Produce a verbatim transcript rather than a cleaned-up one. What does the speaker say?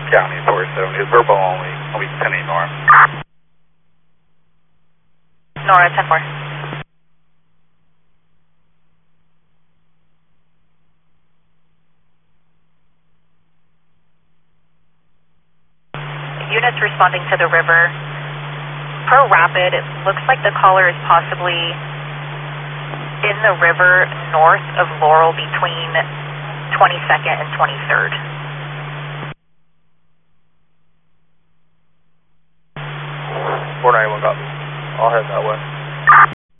County four seventy is verbal only. I'll be sending Nora. Nora, ten four. Units responding to the river. Pro Rapid, it looks like the caller is possibly in the river north of Laurel between twenty-second and twenty-third. four ninety-one copy. I'll head that way.